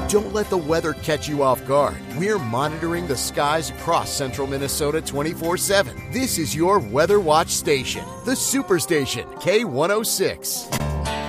Don't let the weather catch you off guard. We're monitoring the skies across central Minnesota 24/7. This is your Weather Watch station, the Superstation, K106.